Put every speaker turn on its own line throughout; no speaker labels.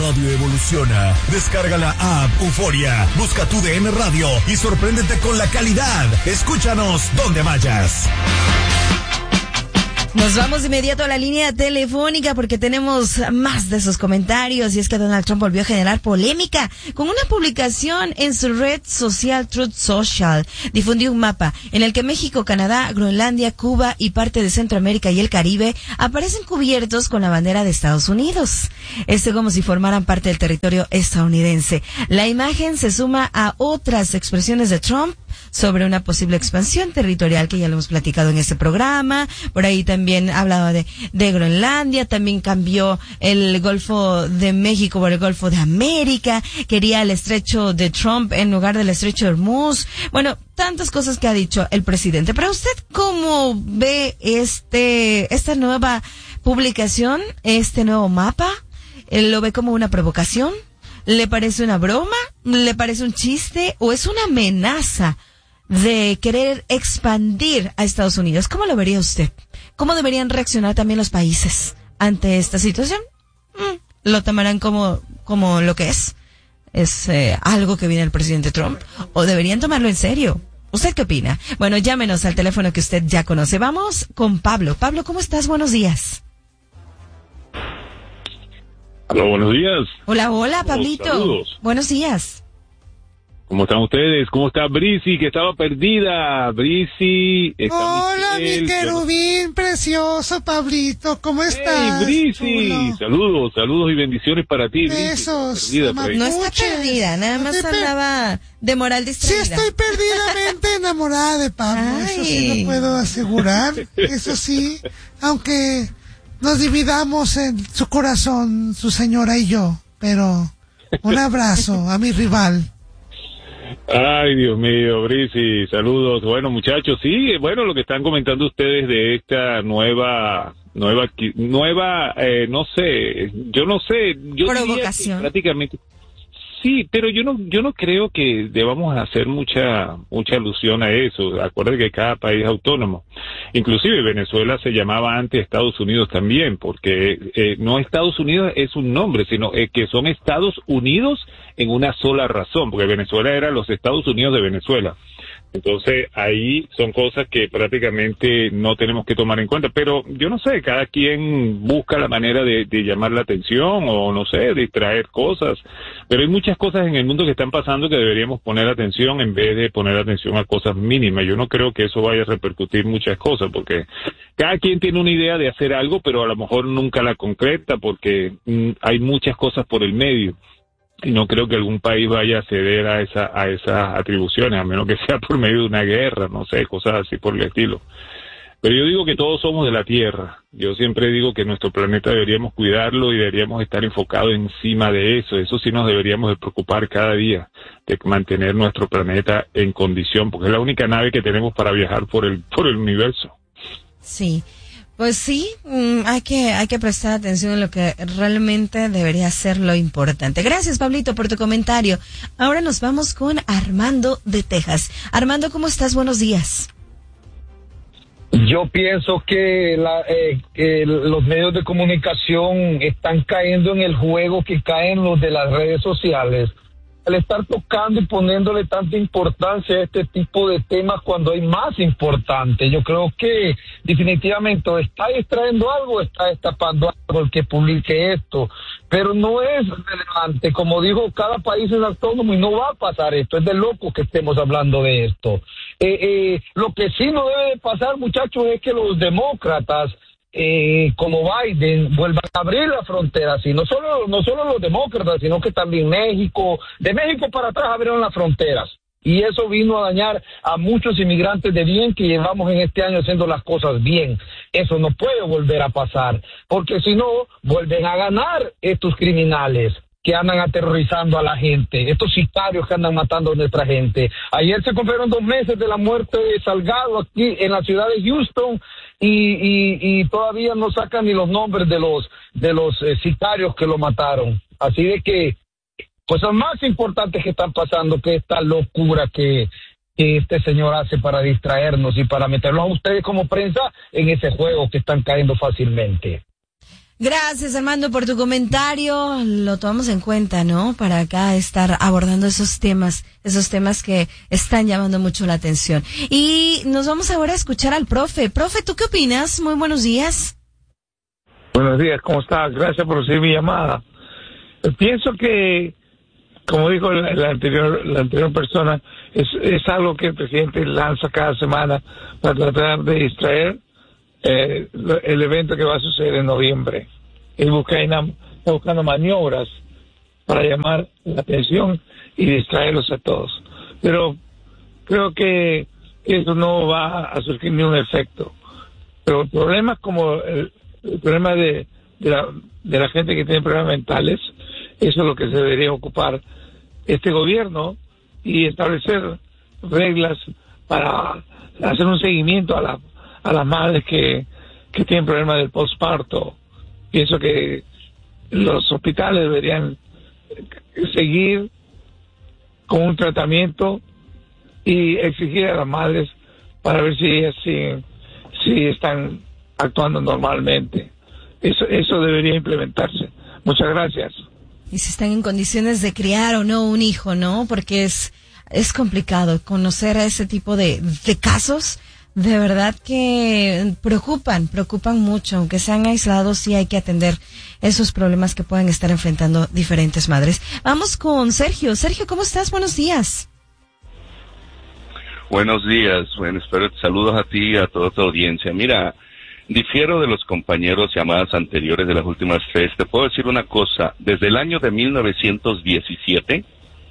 radio evoluciona. Descarga la app Euforia, busca tu DN Radio y sorpréndete con la calidad. Escúchanos donde vayas.
Nos vamos de inmediato a la línea telefónica porque tenemos más de sus comentarios, y es que Donald Trump volvió a generar polémica con una publicación en su red social Truth Social. Difundió un mapa en el que México, Canadá, Groenlandia, Cuba y parte de Centroamérica y el Caribe aparecen cubiertos con la bandera de Estados Unidos. Esto como si formaran parte del territorio estadounidense. La imagen se suma a otras expresiones de Trump sobre una posible expansión territorial que ya lo hemos platicado en este programa. Por ahí también hablaba de Groenlandia, también cambió el Golfo de México por el Golfo de América, quería el estrecho de Trump en lugar del estrecho de Hormuz. Bueno, tantas cosas que ha dicho el presidente. Pero usted, ¿cómo ve esta nueva publicación, este nuevo mapa? ¿Lo ve como una provocación? ¿Le parece una broma? ¿Le parece un chiste? ¿O es una amenaza de querer expandir a Estados Unidos? ¿Cómo lo vería usted? ¿Cómo deberían reaccionar también los países ante esta situación? ¿Lo tomarán como lo que es? ¿Es algo que viene del presidente Trump? ¿O deberían tomarlo en serio? ¿Usted qué opina? Bueno, llámenos al teléfono que usted ya conoce. Vamos con Pablo. Pablo, ¿cómo estás? Buenos días.
Hola, buenos días.
Hola, Pablito.
Saludos.
Buenos días.
¿Cómo están ustedes? ¿Cómo está Brisi, que estaba perdida? Brisi, está
hola,
Michelle,
mi querubín precioso, Pablito. ¿Cómo estás?
Hey, Brisi, saludos y bendiciones para ti, Brisi.
Besos.
No está perdida, nada más andaba de moral distraída.
Sí, estoy perdidamente enamorada de Pablo.
Ay.
Eso sí lo puedo asegurar. Eso sí, aunque nos dividamos en su corazón, su señora y yo. Pero un abrazo a mi rival.
Ay, Dios mío, Brisi, saludos. Bueno, muchachos, sí, bueno, lo que están comentando ustedes de esta nueva, no sé, yo
provocación.
diría que prácticamente, sí, pero yo no creo que debamos hacer mucha alusión a eso. Acuérdense que cada país es autónomo. Inclusive Venezuela se llamaba antes Estados Unidos también, porque no Estados Unidos es un nombre, sino que son Estados Unidos en una sola razón, porque Venezuela era los Estados Unidos de Venezuela. Entonces, ahí son cosas que prácticamente no tenemos que tomar en cuenta, pero yo no sé, cada quien busca la manera de llamar la atención o, no sé, distraer cosas, pero hay muchas cosas en el mundo que están pasando que deberíamos poner atención en vez de poner atención a cosas mínimas. Yo no creo que eso vaya a repercutir muchas cosas, porque cada quien tiene una idea de hacer algo, pero a lo mejor nunca la concreta, porque hay muchas cosas por el medio. Y no creo que algún país vaya a ceder a esas atribuciones, a menos que sea por medio de una guerra, no sé, cosas así por el estilo. Pero yo digo que todos somos de la Tierra. Yo siempre digo que nuestro planeta deberíamos cuidarlo y deberíamos estar enfocados encima de eso. Eso sí nos deberíamos de preocupar cada día, de mantener nuestro planeta en condición, porque es la única nave que tenemos para viajar por el universo.
Sí. Pues sí, hay que prestar atención en lo que realmente debería ser lo importante. Gracias, Pablito, por tu comentario. Ahora nos vamos con Armando de Texas. Armando, ¿cómo estás? Buenos días.
Yo pienso que los medios de comunicación están cayendo en el juego que caen los de las redes sociales. Al estar tocando y poniéndole tanta importancia a este tipo de temas cuando hay más importante, yo creo que definitivamente o está distrayendo algo, está destapando algo el que publique esto, pero no es relevante. Como dijo, cada país es autónomo y no va a pasar esto, es de loco que estemos hablando de esto. Lo que sí no debe de pasar, muchachos, es que los demócratas como Biden vuelvan a abrir la frontera, así no solo los demócratas, sino que también México, de México para atrás abrieron las fronteras, y eso vino a dañar a muchos inmigrantes de bien que llevamos en este año haciendo las cosas bien. Eso no puede volver a pasar, porque si no, vuelven a ganar estos criminales que andan aterrorizando a la gente, estos sicarios que andan matando a nuestra gente. Ayer se cumplieron 2 meses de la muerte de Salgado aquí en la ciudad de Houston y todavía no sacan ni los nombres de los sicarios que lo mataron. Así de que cosas más importantes que están pasando que esta locura que este señor hace para distraernos y para meterlos a ustedes como prensa en ese juego que están cayendo fácilmente.
Gracias, Armando, por tu comentario. Lo tomamos en cuenta, ¿no? Para acá estar abordando esos temas que están llamando mucho la atención. Y nos vamos ahora a escuchar al profe. Profe, ¿tú qué opinas? Muy buenos días.
Buenos días, ¿cómo estás? Gracias por recibir mi llamada. Pienso que, como dijo la anterior persona, es algo que el presidente lanza cada semana para tratar de distraer el evento que va a suceder en noviembre. Él está buscando maniobras para llamar la atención y distraerlos a todos. Pero creo que eso no va a surgir ni un efecto. Pero problemas como el problema de la gente que tiene problemas mentales, eso es lo que se debería ocupar este gobierno y establecer reglas para hacer un seguimiento a las madres que tienen problemas del posparto. Pienso que los hospitales deberían seguir con un tratamiento y exigir a las madres para ver si ellas si están actuando normalmente. Eso debería implementarse. Muchas gracias.
Y si están en condiciones de criar o no un hijo, ¿no? Porque es complicado conocer a ese tipo de casos. De verdad que preocupan mucho. Aunque sean aislados, sí hay que atender esos problemas que puedan estar enfrentando diferentes madres. Vamos con Sergio. Sergio, ¿cómo estás? Buenos días.
Buenos días. Bueno, saludos a ti y a toda tu audiencia. Mira, difiero de los compañeros llamadas anteriores de las últimas tres. Te puedo decir una cosa. Desde el año de 1917,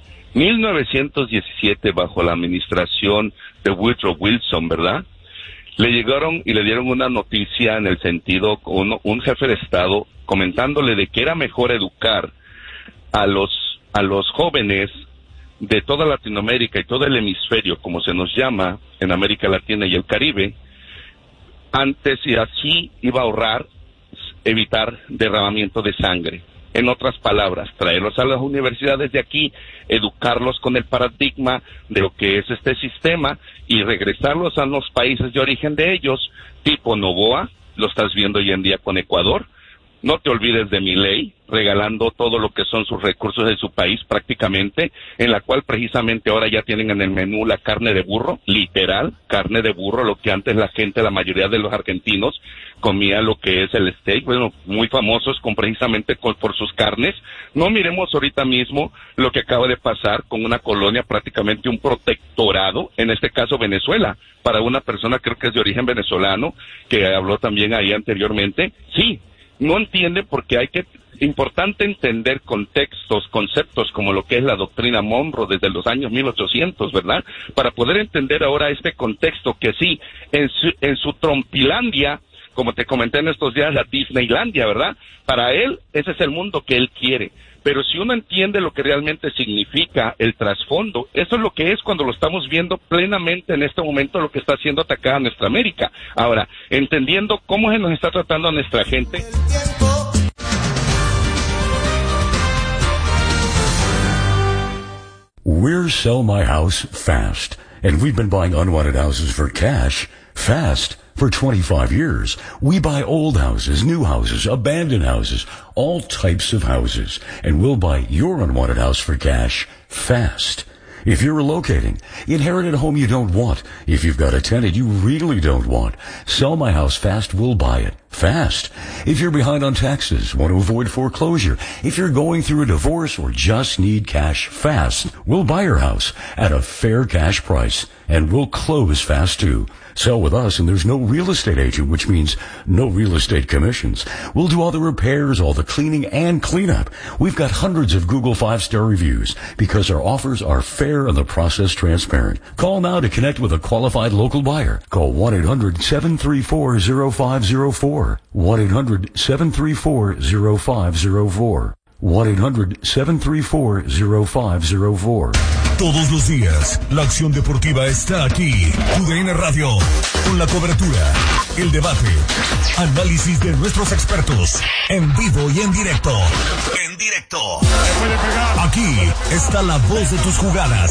bajo la administración de Woodrow Wilson, ¿verdad? Le llegaron y le dieron una noticia en el sentido, un jefe de Estado comentándole de que era mejor educar a los jóvenes de toda Latinoamérica y todo el hemisferio, como se nos llama en América Latina y el Caribe, antes, y así iba a evitar derramamiento de sangre. En otras palabras, traerlos a las universidades de aquí, educarlos con el paradigma de lo que es este sistema y regresarlos a los países de origen de ellos, tipo Novoa, lo estás viendo hoy en día con Ecuador. No te olvides de Milei, regalando todo lo que son sus recursos de su país prácticamente, en la cual precisamente ahora ya tienen en el menú la carne de burro, literal, carne de burro, lo que antes la mayoría de los argentinos comía lo que es el steak, bueno, muy famosos precisamente por sus carnes. No miremos ahorita mismo lo que acaba de pasar con una colonia, prácticamente un protectorado, en este caso Venezuela, para una persona creo que es de origen venezolano, que habló también ahí anteriormente. Sí, no entiende porque importante entender contextos, conceptos como lo que es la doctrina Monroe desde los años 1800, ¿verdad? Para poder entender ahora este contexto que sí, en su Trumpilandia, como te comenté en estos días, la Disneylandia, ¿verdad? Para él, ese es el mundo que él quiere. Pero si uno entiende lo que realmente significa el trasfondo, eso es lo que es cuando lo estamos viendo plenamente en este momento lo que está siendo atacada nuestra América. Ahora, entendiendo cómo se nos está tratando a nuestra gente.
We're Sell My House Fast, and we've been buying unwanted houses for cash fast for 25 years. We buy old houses, new houses, abandoned houses, all types of houses, and we'll buy your unwanted house for cash fast. If you're relocating, inherit a home you don't want. If you've got a tenant you really don't want, Sell My House Fast will buy it fast. If you're behind on taxes, want to avoid foreclosure, if you're going through a divorce or just need cash fast, we'll buy your house at a fair cash price, and we'll close fast too. Sell with us and there's no real estate agent, which means no real estate commissions. We'll do all the repairs, all the cleaning and cleanup. We've got hundreds of Google 5-star reviews because our offers are fair and the process transparent. Call now to connect with a qualified local buyer. Call 1-800-734-0504. 1-800-734-0504. 1-800-734-0504.
Todos los días, la acción deportiva está aquí. TUDN Radio, con la cobertura, el debate, análisis de nuestros expertos, en vivo y en directo. En directo. Aquí está la voz de tus jugadas.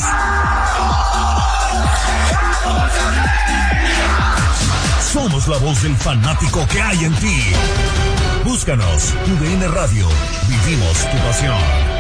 Somos la voz del fanático que hay en ti. Búscanos, TUDN Radio. Vivimos tu pasión.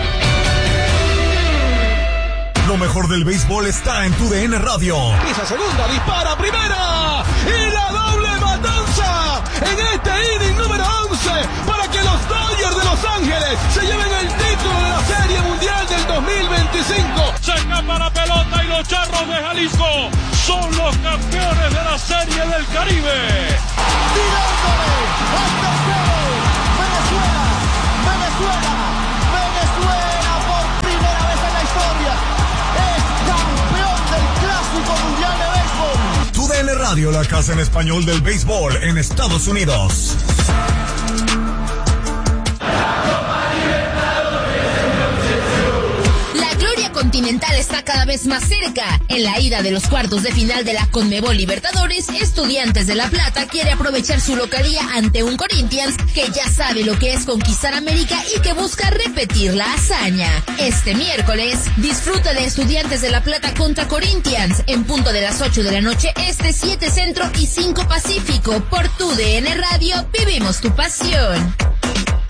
Lo mejor del béisbol está en TUDN Radio.
Esa segunda, dispara primera y la doble matanza en este inning número 11 para que los Dodgers de Los Ángeles se lleven el título de la Serie Mundial del 2025.
Se escapa la pelota y los Charros de Jalisco son los campeones de la Serie del Caribe.
Tirándole al tercero, Venezuela por primera vez en la historia es campeón del Clásico Mundial de Béisbol.
TUDN Radio, la casa en español del béisbol en Estados Unidos.
Continental está cada vez más cerca. En la ida de los cuartos de final de la Conmebol Libertadores, Estudiantes de La Plata quiere aprovechar su localía ante un Corinthians que ya sabe lo que es conquistar América y que busca repetir la hazaña. Este miércoles, disfruta de Estudiantes de La Plata contra Corinthians en punto de las 8 de la noche este, 7 Centro y 5 Pacífico por TUDN Radio. Vivimos tu pasión.